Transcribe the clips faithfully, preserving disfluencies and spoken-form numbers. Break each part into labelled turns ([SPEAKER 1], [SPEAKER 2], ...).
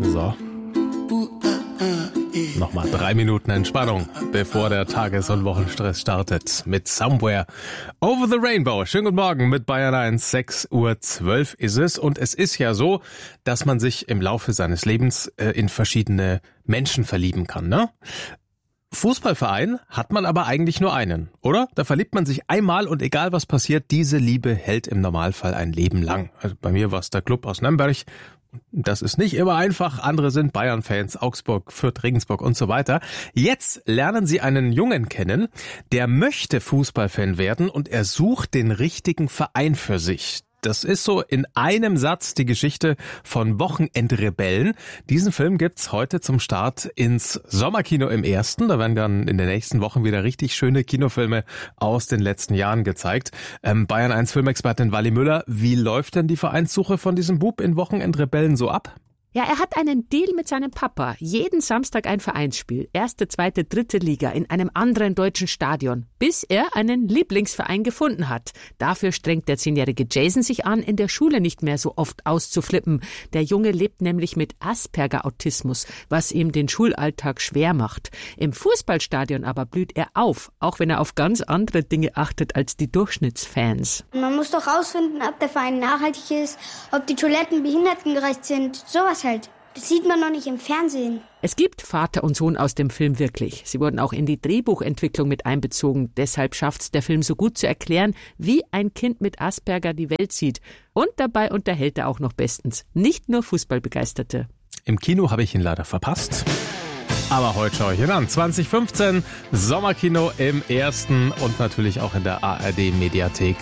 [SPEAKER 1] So. Nochmal drei Minuten Entspannung, bevor der Tages- und Wochenstress startet. Mit Somewhere Over the Rainbow. Schönen guten Morgen mit Bayern eins. sechs Uhr zwölf ist es. Und es ist ja so, dass man sich im Laufe seines Lebens äh, in verschiedene Menschen verlieben kann, ne? Fußballverein hat man aber eigentlich nur einen, oder? Da verliebt man sich einmal und egal was passiert, diese Liebe hält im Normalfall ein Leben lang. Also bei mir war es der Club aus Nürnberg. Das ist nicht immer einfach. Andere sind Bayern-Fans, Augsburg, Fürth, Regensburg und so weiter. Jetzt lernen Sie einen Jungen kennen, der möchte Fußballfan werden und er sucht den richtigen Verein für sich. Das ist so in einem Satz die Geschichte von Wochenendrebellen. Diesen Film gibt's heute zum Start ins Sommerkino im Ersten. Da werden dann in den nächsten Wochen wieder richtig schöne Kinofilme aus den letzten Jahren gezeigt. Ähm, Bayern eins Filmexpertin Wally Müller, wie läuft denn die Vereinssuche von diesem Bub in Wochenendrebellen so ab?
[SPEAKER 2] Ja, er hat einen Deal mit seinem Papa. Jeden Samstag ein Vereinsspiel. Erste, zweite, dritte Liga in einem anderen deutschen Stadion. Bis er einen Lieblingsverein gefunden hat. Dafür strengt der zehnjährige Jason sich an, in der Schule nicht mehr so oft auszuflippen. Der Junge lebt nämlich mit Asperger-Autismus, was ihm den Schulalltag schwer macht. Im Fußballstadion aber blüht er auf, auch wenn er auf ganz andere Dinge achtet als die Durchschnittsfans.
[SPEAKER 3] Man muss doch rausfinden, ob der Verein nachhaltig ist, ob die Toiletten behindertengerecht sind, sowas halt. Das sieht man noch nicht im Fernsehen.
[SPEAKER 2] Es gibt Vater und Sohn aus dem Film wirklich. Sie wurden auch in die Drehbuchentwicklung mit einbezogen. Deshalb schafft's der Film so gut zu erklären, wie ein Kind mit Asperger die Welt sieht. Und dabei unterhält er auch noch bestens. Nicht nur Fußballbegeisterte.
[SPEAKER 1] Im Kino habe ich ihn leider verpasst. Aber heute schaue ich ihn an. zwanzig fünfzehn, Sommerkino im Ersten und natürlich auch in der A R D-Mediathek.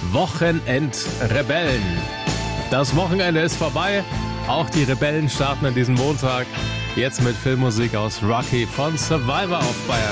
[SPEAKER 1] Wochenendrebellen. Das Wochenende ist vorbei. Auch die Rebellen starten an diesem Montag. Jetzt mit Filmmusik aus Rocky von Survivor auf Bayern.